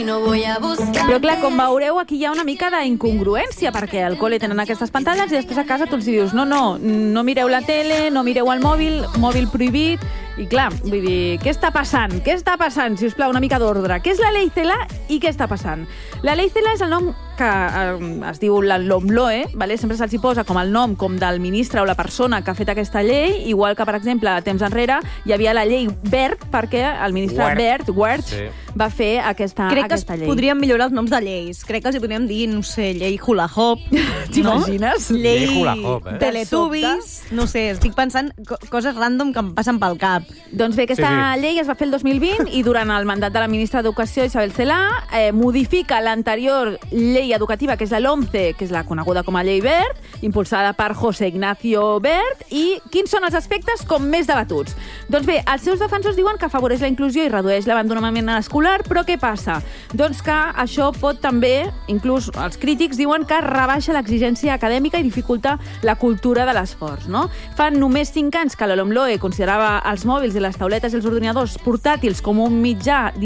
Però clar, com veureu, aquí hi ha una mica d'incongruència, perquè al col·le tenen aquestes pantalles i després a casa tu els dius no mireu la tele, no mireu el mòbil prohibit. I clar, vull dir, què està passant? Què està passant? Si us plau, una mica d'ordre. Què és la Ley CELA i què està passant? La Ley CELA és el nom que es diu la LOMLOE, vale? Sempre se'ls posa com el nom com del ministre o la persona que ha fet aquesta llei, igual que, per exemple, temps enrere hi havia la llei Wert, perquè el ministre Wert va fer aquesta llei. Crec que podríem millorar els noms de lleis. Crec que els podríem dir, no sé, llei Hula Hop. T'imagines? Llei Hula Hop, Teletubbies. No sé, estic pensant coses random que em passen pel cap. Doncs bé, aquesta llei es va fer el 2020 i durant el mandat de la ministra d'Educació, Isabel Celaá, modifica l'anterior llei educativa, que és la LOMCE, que és la coneguda com a llei Wert, impulsada per José Ignacio Wert. I quins són els aspectes com més debatuts? Doncs bé, els seus defensors diuen que afavoreix la inclusió i redueix l'abandonament escolar, però què passa? Doncs que això pot també, inclús els crítics diuen que rebaixa l'exigència acadèmica i dificulta la cultura de l'esforç, no? Fa només 5 anys que la LOMLOE considerava els mòbils i les tauletes i els ordinadors portàtils com un mitjà